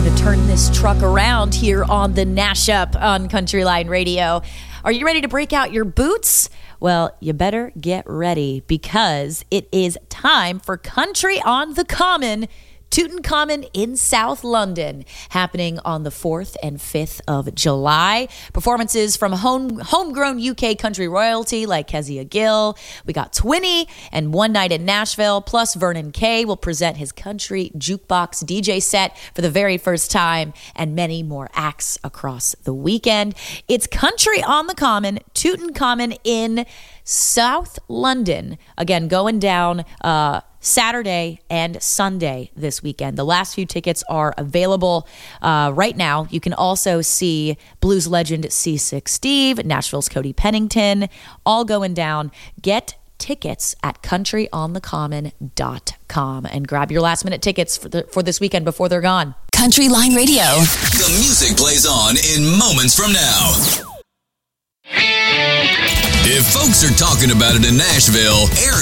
time to turn this truck around here on the Nash Up on Country Line Radio. Are you ready to break out your boots? Well, you better get ready because it is time for Country on the Common, Tutankhamun in South London, happening on the 4th and 5th of July. Performances from homegrown UK country royalty like Kezia Gill. We got Twinny and One Night in Nashville, plus Vernon Kay will present his country jukebox DJ set for the very first time, and many more acts across the weekend. It's Country on the Common, Tutankhamun in South London. Again, going down Saturday and Sunday this weekend. The last few tickets are available right now. You can also see blues legend C6 Steve, Nashville's Cody Pennington, all going down. Get tickets at countryonthecommon.com and grab your last minute tickets for this weekend before they're gone. Country Line Radio. The music plays on in moments from now. If folks are talking about it in Nashville, Aaron